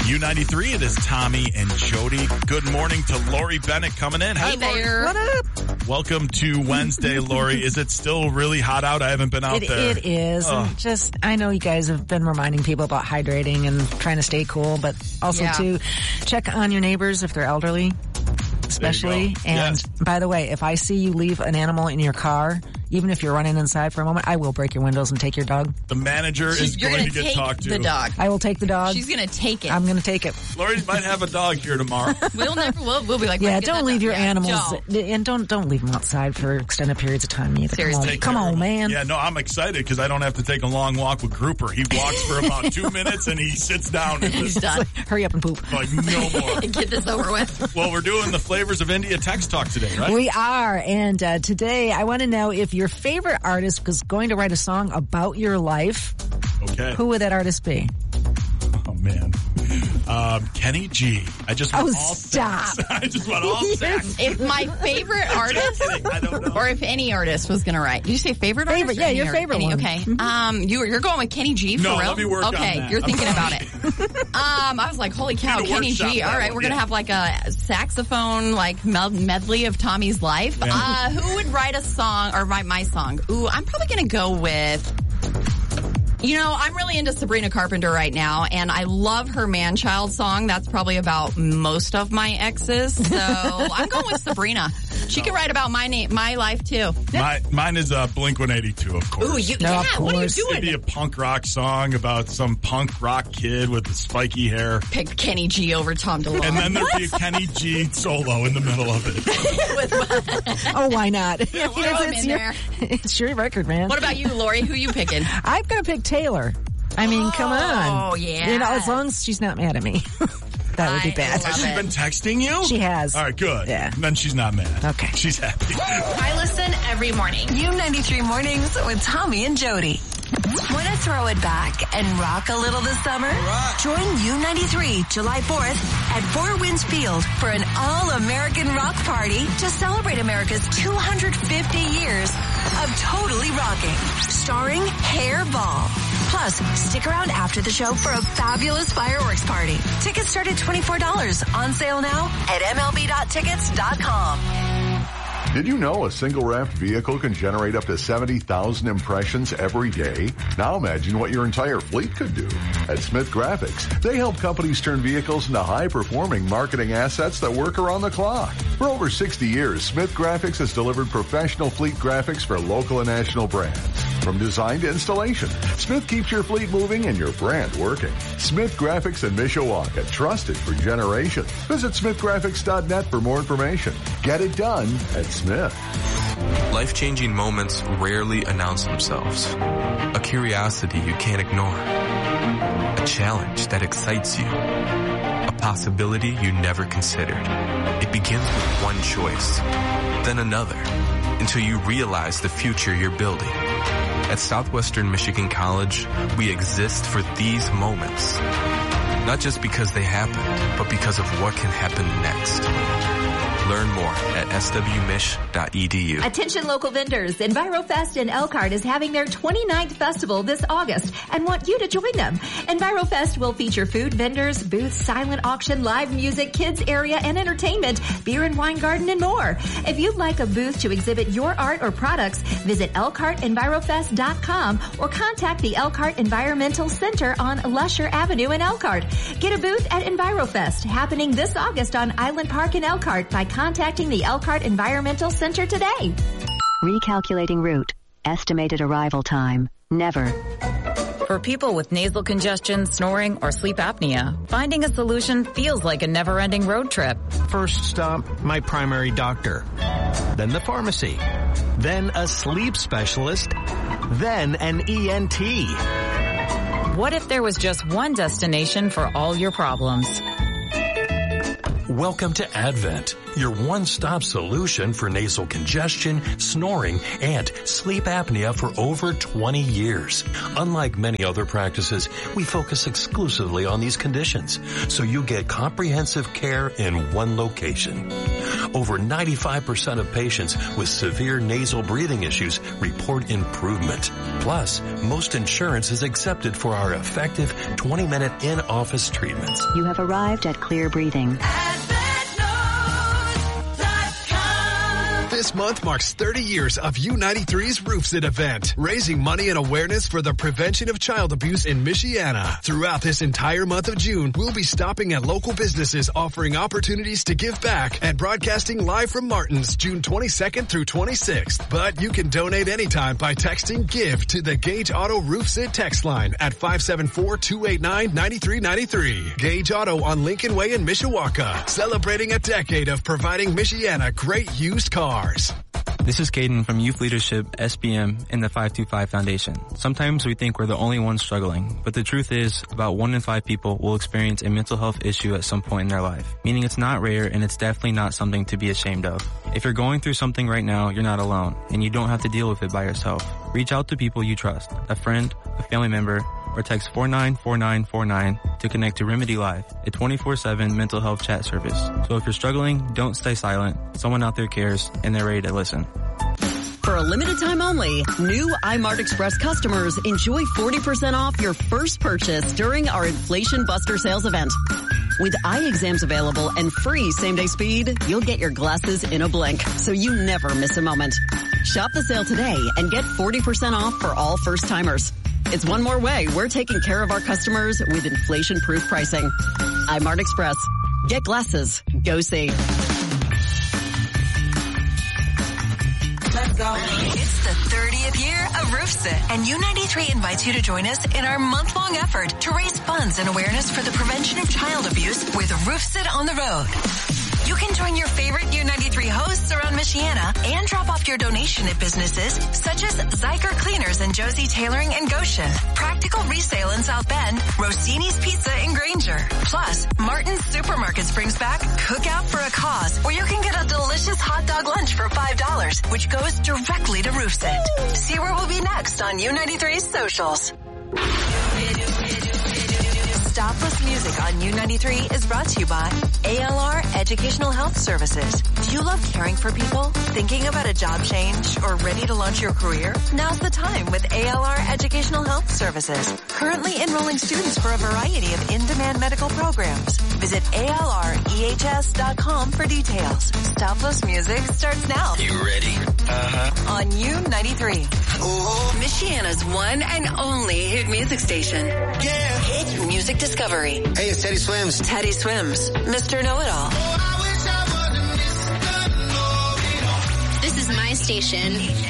U93, it is Tommy and Jody. Good morning to Lori Bennett coming in. Hey there. What up? Welcome to Wednesday, Lori. Is it still really hot out? I haven't been out there. It is. Oh. And I know you guys have been reminding people about hydrating and trying to stay cool, but also to check on your neighbors if they're elderly, especially. And by the way, if I see you leave an animal in your car, even if you're running inside for a moment, I will break your windows and take your dog. The manager is going to get talked to. The dog. I will take the dog. She's going to take it. I'm going to take it. Lori might have a dog here tomorrow. We'll be like, yeah, don't leave your animals, and don't leave them outside for extended periods of time either. Seriously. Come on, man. Yeah, no, I'm excited because I don't have to take a long walk with Grouper. He walks for about 2 minutes and he sits down. And He's done. Hurry up and poop. Like, no more. Get this over with. Well, we're doing the Flavors of India text talk today, right? We are, and today I want to know if your favorite artist was going to write a song about your life. Okay. Who would that artist be? Oh, man. Kenny G. I just want all stop. sex. I just want all sex. If my favorite artist, I don't know. or if any artist was going to write. Did you say favorite artist? Yeah, your favorite one. Okay. You're going with Kenny G for No, real? let me work on Okay, that. you're thinking about it. I was like, holy cow, Need to Kenny workshop G. that All right, one, we're going to yeah. have like a saxophone like medley of Tommy's life. Yeah. Who would write a song or write my song? Ooh, I'm probably going to go with... You know, I'm really into Sabrina Carpenter right now, and I love her Man-Child song. That's probably about most of my exes. So I'm going with Sabrina. She can write about my life too. Mine is Blink-182, of course. Ooh, of what are you course. doing? It'd be a punk rock song about some punk rock kid with the spiky hair. Pick Kenny G over Tom DeLonge. And then there'd be a Kenny G solo in the middle of it. Oh, why not? Yeah, throw him in there. It's your record, man. What about you, Lori? Who you picking? I'm going to pick Taylor. I mean, come on. Oh, yeah. You know, as long as she's not mad at me. That would be bad. Has she been texting you? She has. All right, good. Yeah. Then she's not mad. Okay. She's happy. I listen every morning. U93 Mornings with Tommy and Jody. Want to throw it back and rock a little this summer? Join U93 July 4th at Four Winds Field for an all-American rock party to celebrate America's 250 years of totally rocking, starring Hairball. Plus, stick around after the show for a fabulous fireworks party. Tickets start at $24. On sale now at MLB.tickets.com. Did you know a single wrapped vehicle can generate up to 70,000 impressions every day? Now imagine what your entire fleet could do. At Smith Graphics, they help companies turn vehicles into high-performing marketing assets that work around the clock. For over 60 years, Smith Graphics has delivered professional fleet graphics for local and national brands. From design to installation, Smith keeps your fleet moving and your brand working. Smith Graphics in Mishawaka, trusted for generations. Visit smithgraphics.net for more information. Get it done at Smith. Life-changing moments rarely announce themselves. A curiosity you can't ignore. A challenge that excites you. A possibility you never considered. It begins with one choice, then another, until you realize the future you're building. At Southwestern Michigan College, we exist for these moments. Not just because they happened, but because of what can happen next. Learn more at swmich.edu. Attention local vendors. EnviroFest in Elkhart is having their 29th festival this August and want you to join them. EnviroFest will feature food vendors, booths, silent auction, live music, kids area and entertainment, beer and wine garden and more. If you'd like a booth to exhibit your art or products, visit ElkhartEnvirofest.com or contact the Elkhart Environmental Center on Lusher Avenue in Elkhart. Get a booth at EnviroFest happening this August on Island Park in Elkhart by contacting the Elkhart Environmental Center today. Recalculating route. Estimated arrival time. Never. For people with nasal congestion, snoring, or sleep apnea, finding a solution feels like a never-ending road trip. First stop, my primary doctor. Then the pharmacy. Then a sleep specialist. Then an ENT. What if there was just one destination for all your problems? Welcome to Advent, your one-stop solution for nasal congestion, snoring, and sleep apnea for over 20 years. Unlike many other practices, we focus exclusively on these conditions, so you get comprehensive care in one location. Over 95% of patients with severe nasal breathing issues report improvement. Plus, most insurance is accepted for our effective 20-minute in-office treatments. You have arrived at Clear Breathing. This month marks 30 years of U93's Roofsit event, raising money and awareness for the prevention of child abuse in Michiana. Throughout this entire month of June, we'll be stopping at local businesses offering opportunities to give back and broadcasting live from Martin's June 22nd through 26th. But you can donate anytime by texting GIVE to the Gage Auto Roofsit text line at 574-289-9393. Gage Auto on Lincoln Way in Mishawaka, celebrating a decade of providing Michiana great used cars. This is Caden from Youth Leadership SBM in the 525 Foundation. Sometimes we think we're the only ones struggling, but the truth is about 1 in 5 people will experience a mental health issue at some point in their life, meaning it's not rare and it's definitely not something to be ashamed of. If you're going through something right now, you're not alone, and you don't have to deal with it by yourself. Reach out to people you trust, a friend, a family member, or text 494949 to connect to Remedy Live, a 24/7 mental health chat service. So if you're struggling, don't stay silent. Someone out there cares, and they're ready to listen. For a limited time only, new iMart Express customers enjoy 40% off your first purchase during our Inflation Buster sales event. With eye exams available and free same-day speed, you'll get your glasses in a blink, so you never miss a moment. Shop the sale today and get 40% off for all first-timers. It's one more way we're taking care of our customers with inflation-proof pricing. iMart Express. Get glasses. Go see. Let's go. It's the 30th year of Roofsit, and U93 invites you to join us in our month-long effort to raise funds and awareness for the prevention of child abuse with Roofsit on the road. You can join your favorite U93 hosts around Michiana and drop off your donation at businesses such as Zyker Cleaners and Josie Tailoring in Goshen, Practical Resale in South Bend, Rossini's Pizza in Granger. Plus, Martin's Supermarkets brings back Cookout for a Cause, where you can get a delicious hot dog lunch for $5, which goes directly to Roofsit. See where we'll be next on U93's socials. Stopless Music on U93 is brought to you by ALR Educational Health Services. Do you love caring for people? Thinking about a job change or ready to launch your career? Now's the time with ALR Educational Health Services. Currently enrolling students for a variety of in-demand medical programs. Visit ALREHS.com for details. Stopless Music starts now. You ready? On U93. Ooh. Michiana's one and only hit music station. Yeah. Hit Music Discovery. Hey, it's Teddy Swims. Teddy Swims. Mr. Know-It-All. This is my station.